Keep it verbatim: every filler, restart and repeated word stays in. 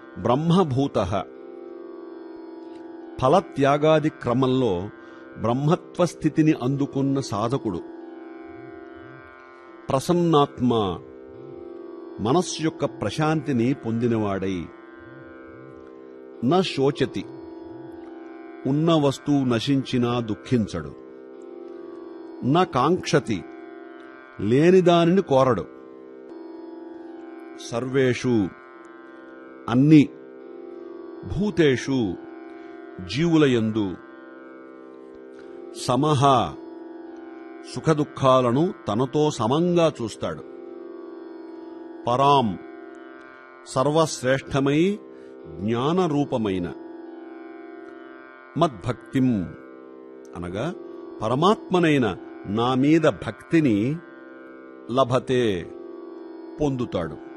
బ్రహ్మభూతః. ఫలత్యాగాది క్రమంలో బ్రహ్మత్వస్థితిని అందుకున్న సాధకుడు. ప్రసన్నాత్మ, మనస్సు యొక్క ప్రశాంతిని పొందినవాడై. న శోచతి, ఉన్న వస్తువు నశించినా దుఃఖించడు. న కాంక్షతి, లేనిదానిని కోరడు. సర్వేషు, అన్ని, భూతేషు, జీవులయందు, సమః, సుఖదుఖాలను తనతో సమంగా చూస్తాడు. పరాం, సర్వశ్రేష్టమై జ్ఞానరూపమైన. మద్భక్తిం, అనగా పరమాత్మనైన నా మీద భక్తిని లభతే, పొందుతాడు.